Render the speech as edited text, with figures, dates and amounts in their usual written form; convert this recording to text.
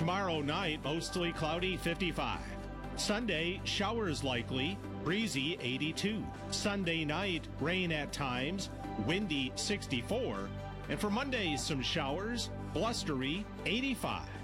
Tomorrow night, mostly cloudy, 55. Sunday, showers likely, breezy, 82. Sunday night, rain at times, windy, 64. And for Monday, some showers, blustery, 85.